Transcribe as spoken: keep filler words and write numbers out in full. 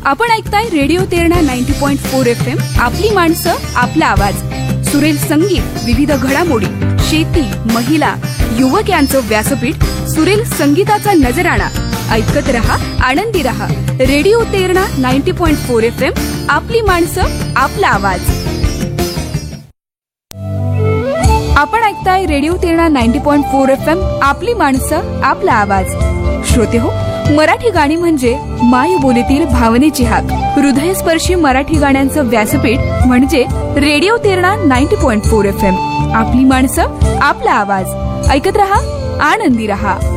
आपण ऐकताय radio Terna ninety point four F M. आपली माणसं, आपला आवाज. सुरेल संगीत, विविध घडामोडी, शेती, महिला, युवक यांचं व्यासपीठ. सुरेल संगीताचा नजराणा. ऐकत रहा, आनंदी रहा. Radio Terna ninety point four F M. आपली माणसं, आपला आवाज. आपण ऐकताय radio Terna ninety point four F M. आपली माणसं, आपला आवाज. श्रोते हो, मराठी गाणी म्हणजे मायबोलीतील भावनेची हाक. हृदयस्पर्शी मराठी गाण्यांचं व्यासपीठ म्हणजे radio Terna ninety point four F M. आपली माणसं, आपला आवाज. ऐकत रहा, आनंदी रहा.